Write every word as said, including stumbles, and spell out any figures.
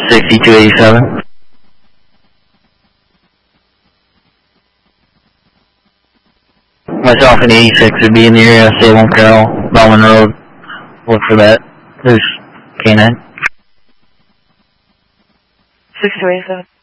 sixty-two eighty-seven. Myself and eighty-six would be in the area, Salem, Carroll, Bellman Road. Look for that. There's K nine. sixty-two eighty-seven.